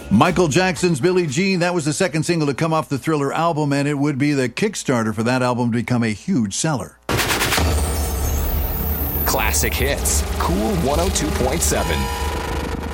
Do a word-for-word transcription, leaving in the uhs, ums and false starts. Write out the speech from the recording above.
Michael Jackson's Billie Jean, that was the second single to come off the Thriller album, and it would be the Kickstarter for that album to become a huge seller. Classic hits. Cool one oh two point seven.